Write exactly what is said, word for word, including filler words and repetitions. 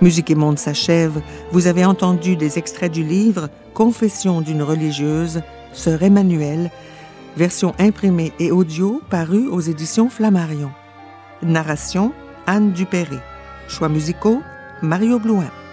Musique et Monde s'achève. Vous avez entendu des extraits du livre Confession d'une religieuse, Sœur Emmanuelle, version imprimée et audio parue aux éditions Flammarion. Narration Anne Dupéré. Choix musicaux Mario Blouin.